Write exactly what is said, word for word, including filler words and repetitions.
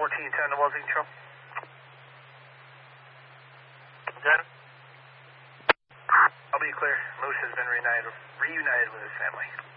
fourteen ten to Wellsing Trail. Got it. I'll be clear. Moose has been reunited, reunited with his family.